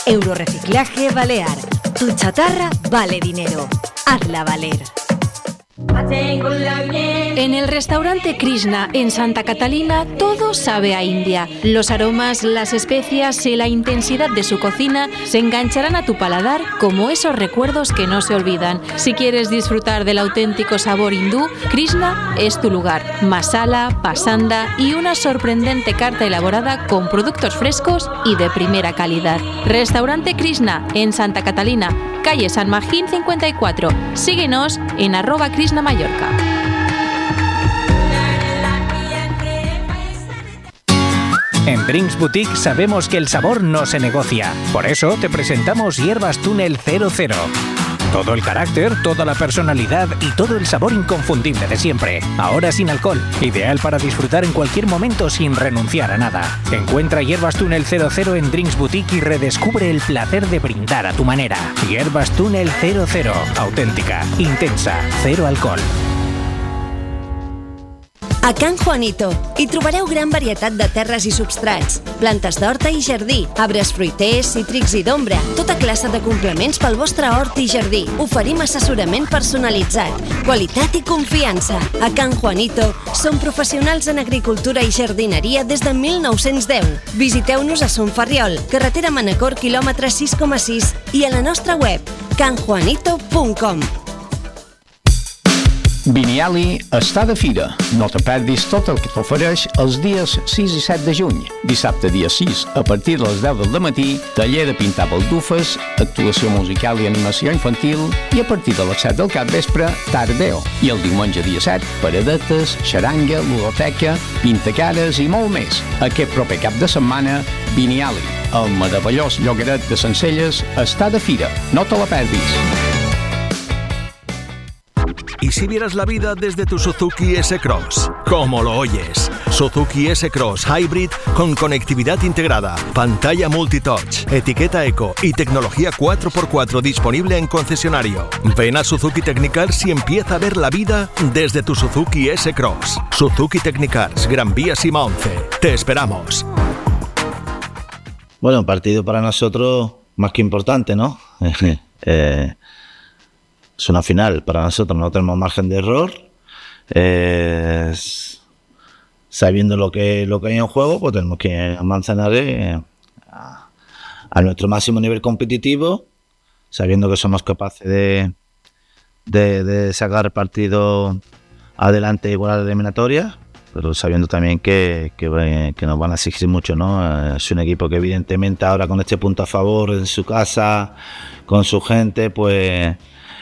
Euroreciclaje Balear. Tu chatarra vale dinero. Hazla valer. En el restaurante Krishna en Santa Catalina todo sabe a India. Los aromas, las especias y la intensidad de su cocina se engancharán a tu paladar como esos recuerdos que no se olvidan. Si quieres disfrutar del auténtico sabor hindú, Krishna es tu lugar. Masala, pasanda y una sorprendente carta elaborada con productos frescos y de primera calidad. Restaurante Krishna en Santa Catalina, calle San Magín 54. Síguenos en @KrishnaMallorca. En Drinks Boutique sabemos que el sabor no se negocia. Por eso te presentamos Hierbas Túnel 00. Todo el carácter, toda la personalidad y todo el sabor inconfundible de siempre. Ahora sin alcohol. Ideal para disfrutar en cualquier momento sin renunciar a nada. Encuentra Hierbas Túnel 00 en Drinks Boutique y redescubre el placer de brindar a tu manera. Hierbas Túnel 00. Auténtica, intensa, cero alcohol. A Can Juanito hi trobareu gran varietat de terres i substrats, plantes d'horta i jardí, arbres fruiters, cítrics i d'ombra, tota classe de complements pel vostre hort i jardí. Oferim assessorament personalitzat, qualitat i confiança. A Can Juanito som professionals en agricultura i jardineria des de 1910. Visiteu-nos a Son Ferriol, carretera Manacor, quilòmetre 6,6 i a la nostra web canjuanito.com. Vinyali està de fira. No te perdis tot el que t'ofereix els dies 6 i 7 de juny. Dissabte dia 6, a partir de les 10 del matí, taller de pintar baldufes, actuació musical i animació infantil i a partir de les 7 del capvespre, tardeo. I el diumenge dia 7, paradetes, xaranga, ludoteca, pintacares i molt més. Aquest proper cap de setmana, Vinyali, el meravellós llogaret de Sencelles, està de fira. No te la perdis. ¿Y si vieras la vida desde tu Suzuki S-Cross? ¿Cómo lo oyes? Suzuki S-Cross Hybrid con conectividad integrada, pantalla multitouch, etiqueta eco y tecnología 4x4 disponible en concesionario. Ven a Suzuki Technicars y empieza a ver la vida desde tu Suzuki S-Cross. Suzuki Technicars, Gran Vía Sima 11. Te esperamos. Bueno, partido para nosotros más que importante, ¿no? Es una final para nosotros, no tenemos margen de error. Sabiendo lo que hay en juego, pues tenemos que ir a Manzanares a nuestro máximo nivel competitivo, sabiendo que somos capaces de sacar el partido adelante igual a la eliminatoria, pero sabiendo también que nos van a exigir mucho, ¿no? Es un equipo que evidentemente ahora con este punto a favor en su casa, con su gente, pues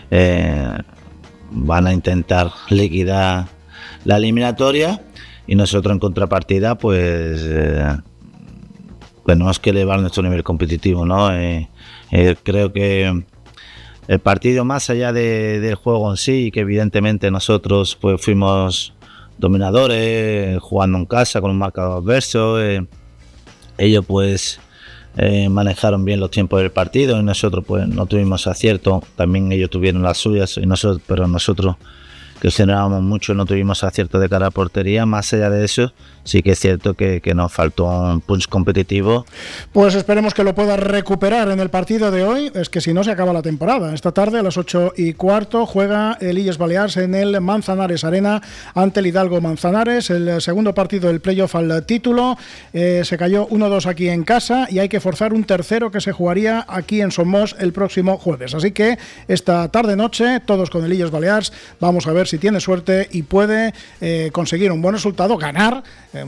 van a intentar liquidar la eliminatoria y nosotros en contrapartida pues tenemos que elevar nuestro nivel competitivo, ¿no? Creo que el partido, más allá del juego en sí, que evidentemente nosotros pues fuimos dominadores, jugando en casa con un marcador adverso, ellos pues manejaron bien los tiempos del partido y nosotros pues no tuvimos acierto. También ellos tuvieron las suyas pero nosotros, que generábamos mucho, no tuvimos acierto de cara a portería. Más allá de eso, sí que es cierto que nos faltó un punch competitivo. Pues esperemos que lo pueda recuperar en el partido de hoy. Es que si no, se acaba la temporada. Esta tarde a las 8:15 juega el Illes Balears en el Manzanares Arena ante el Hidalgo Manzanares, el segundo partido del playoff al título. Se cayó 1-2 aquí en casa y hay que forzar un tercero que se jugaría aquí en Somos el próximo jueves. Así que esta tarde-noche, todos con el Illes Balears, vamos a ver si tiene suerte y puede conseguir un buen resultado, ganar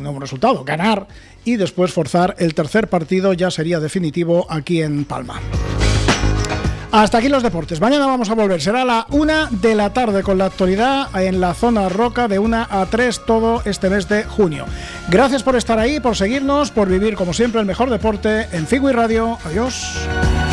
y después forzar el tercer partido, ya sería definitivo aquí en Palma. Hasta aquí los deportes. Mañana vamos a volver, será a la 1 de la tarde con la actualidad en la zona roca de 1 a 3 todo este mes de junio. Gracias por estar ahí, por seguirnos, por vivir como siempre el mejor deporte en Figui Radio. Adiós.